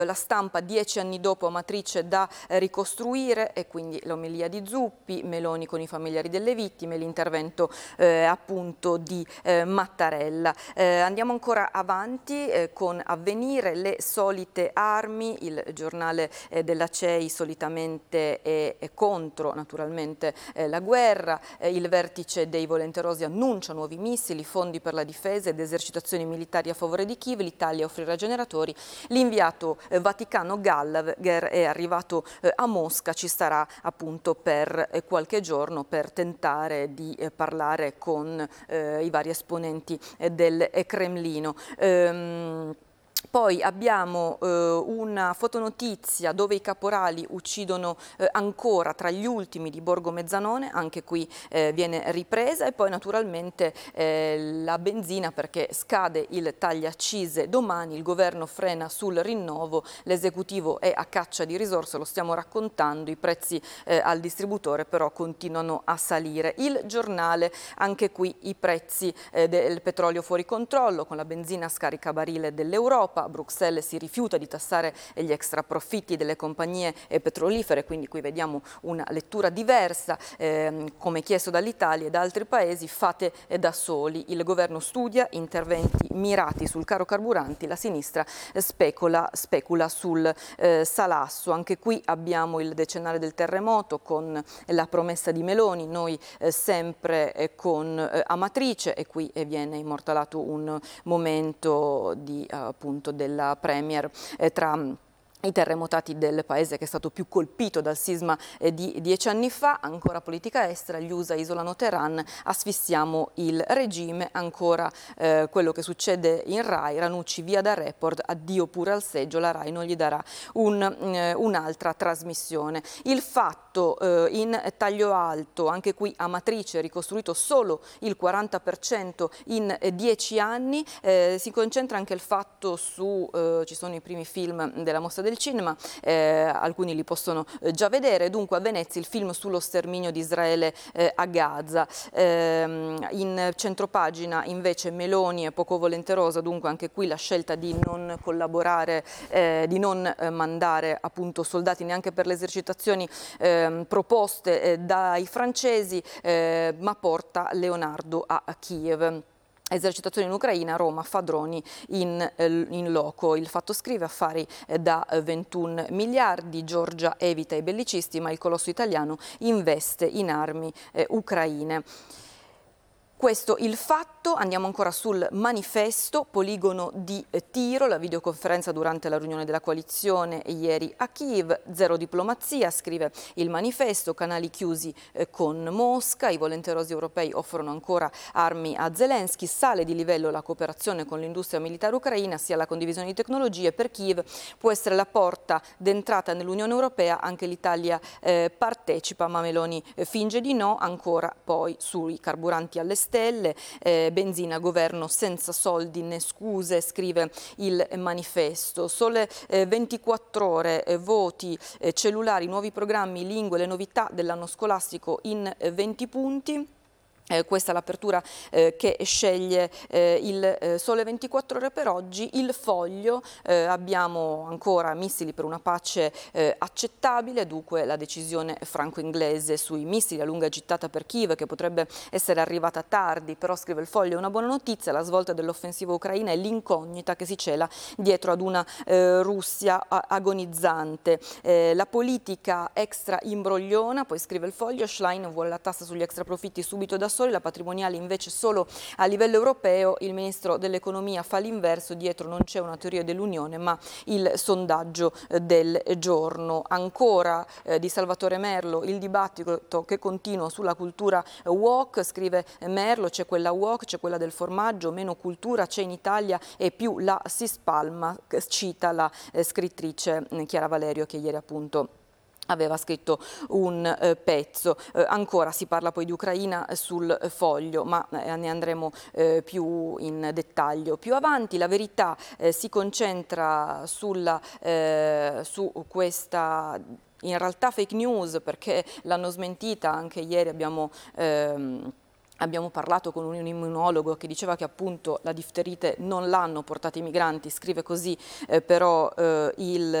La Stampa 10 anni dopo Amatrice da ricostruire, e quindi l'omelia di Zuppi, Meloni con i familiari delle vittime, l'intervento appunto di Mattarella. Andiamo ancora avanti con Avvenire, le solite armi, il giornale della CEI solitamente è contro naturalmente la guerra, il vertice dei volenterosi annuncia nuovi missili, fondi per la difesa ed esercitazioni militari a favore di Kiev, l'Italia offrirà generatori, l'inviato Vaticano Gallagher è arrivato a Mosca, ci starà appunto per qualche giorno per tentare di parlare con i vari esponenti del Cremlino. Poi abbiamo una fotonotizia dove i caporali uccidono ancora tra gli ultimi di Borgo Mezzanone, anche qui viene ripresa, e poi naturalmente la benzina perché scade il tagliaccise domani, il governo frena sul rinnovo, l'esecutivo è a caccia di risorse, lo stiamo raccontando, i prezzi al distributore però continuano a salire. Il giornale, anche qui i prezzi del petrolio fuori controllo, con la benzina scaricabarile dell'Europa. Bruxelles si rifiuta di tassare gli extra profitti delle compagnie petrolifere, quindi qui vediamo una lettura diversa, come chiesto dall'Italia e da altri paesi, fate da soli. Il governo studia interventi mirati sul caro carburanti, la sinistra specula sul salasso. Anche qui abbiamo il decennale del terremoto con la promessa di Meloni, noi sempre con Amatrice, e qui viene immortalato un momento di appunto della Premier tra i terremotati del paese che è stato più colpito dal sisma di 10 anni fa. Ancora politica estera, gli USA isolano Teheran, asfissiamo il regime, ancora quello che succede in Rai, Ranucci via da Report, addio pure al seggio, la Rai non gli darà un'altra trasmissione. Il Fatto in taglio alto, anche qui Amatrice, ricostruito solo il 40% in 10 anni, si concentra anche il Fatto su, ci sono i primi film della Mostra del Cinema, alcuni li possono già vedere. Dunque a Venezia il film sullo sterminio di Israele a Gaza. In centropagina invece Meloni è poco volenterosa, dunque anche qui la scelta di non collaborare, di non mandare appunto soldati neanche per le esercitazioni proposte dai francesi, ma porta Leonardo a Kiev. Esercitazioni in Ucraina, Roma fa droni in loco. Il Fatto scrive affari da 21 miliardi, Giorgia evita i bellicisti ma il colosso italiano investe in armi ucraine. Questo il Fatto, andiamo ancora sul Manifesto, poligono di tiro, la videoconferenza durante la riunione della coalizione ieri a Kiev, zero diplomazia, scrive il Manifesto, canali chiusi con Mosca, i volenterosi europei offrono ancora armi a Zelensky, sale di livello la cooperazione con l'industria militare ucraina, sia la condivisione di tecnologie, per Kiev può essere la porta d'entrata nell'Unione Europea, anche l'Italia partecipa, ma Meloni finge di no, ancora poi sui carburanti all'esterno. Benzina, governo senza soldi né scuse, scrive il Manifesto. Sole 24 ore, voti, cellulari, nuovi programmi, lingue, le novità dell'anno scolastico in 20 punti. Questa è l'apertura che sceglie il Sole 24 Ore per oggi. Il Foglio, abbiamo ancora missili per una pace accettabile, dunque la decisione franco-inglese sui missili a lunga gittata per Kiev che potrebbe essere arrivata tardi, però scrive il Foglio è una buona notizia, la svolta dell'offensiva ucraina è l'incognita che si cela dietro ad una Russia agonizzante. La politica extra imbrogliona, poi scrive il Foglio, Schlein vuole la tassa sugli extra profitti subito da soli, la patrimoniale invece solo a livello europeo, il ministro dell'economia fa l'inverso, dietro non c'è una teoria dell'Unione ma il sondaggio del giorno. Ancora di Salvatore Merlo il dibattito che continua sulla cultura woke, scrive Merlo, c'è quella woke, c'è quella del formaggio, meno cultura c'è in Italia e più la si spalma, cita la scrittrice Chiara Valerio che ieri appunto aveva scritto un pezzo. Ancora si parla poi di Ucraina sul Foglio, ma ne andremo più in dettaglio più avanti. La Verità si concentra su questa in realtà fake news, perché l'hanno smentita, anche ieri abbiamo Abbiamo parlato con un immunologo che diceva che appunto la difterite non l'hanno portata i migranti, scrive così però il